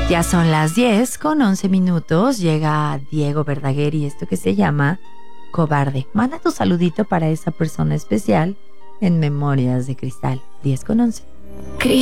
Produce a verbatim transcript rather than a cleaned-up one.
Ya son las diez con once minutos. Llega Diego Verdaguer y esto que se llama Cobarde. Manda tu saludito para esa persona especial en Memorias de Cristal. diez con once.